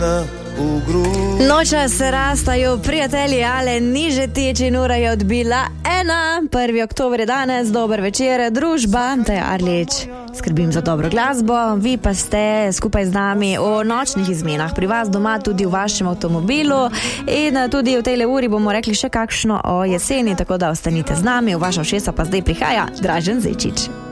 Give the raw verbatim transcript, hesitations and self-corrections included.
Noča se rastajo prijatelji, ale niže teči in ura je odbila ena. prvi oktober je danes, dober večer, družba, to je Arlič. Skrbim za dobro glasbo, vi pa ste skupaj z nami o nočnih izmenah, pri vas doma, tudi v vašem avtomobilu in tudi v tej uri bomo rekli še kakšno o jeseni, tako da ostanite z nami, v vaša ušesa pa zdaj prihaja Dražen Zečič.